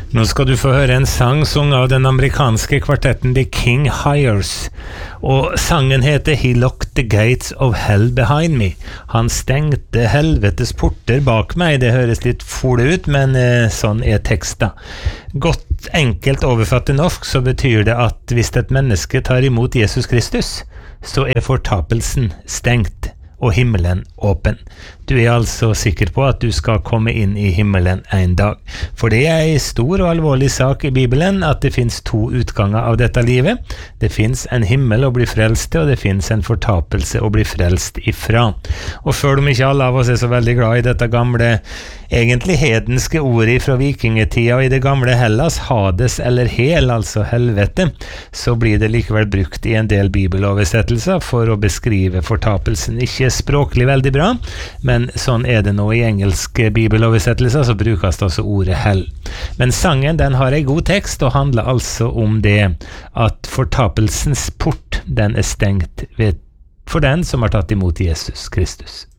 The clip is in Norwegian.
Nå skal du få høre en sang sung av den amerikanske kvartetten The King Hires, og sangen heter He Locked the Gates of Hell Behind Me. Han stengte helvetes porter bak meg. Det høres litt fole ut, men sånn er teksten. Godt enkelt overfatt til norsk så betyr det at hvis et menneske tar imot Jesus Kristus, så er fortapelsen stengt og himmelen åpen. Du er altså sikker på at du skal komme inn i himmelen en dag. For det er en stor og alvorlig sak i Bibelen at det finnes to utganger av dette livet. Det finnes en himmel å bli frelst til, og det finnes en fortapelse å bli frelst ifra. Og selv om ikke alle av oss er så veldig glad i dette gamle, egentlig hedenske ordet fra vikingetida og i det gamle Hellas, Hades eller Hel, altså helvete, så blir det likevel brukt i en del bibeloversettelser for å beskrive fortapelsen. Ikke språklig veldig bra, men sånn er det nå i engelske bibeloversettelser, så brukes det også ordet hell. Men sangen, den har en god tekst og handler altså om det at fortapelsens port, den er stengt for den som har tatt imot Jesus Kristus.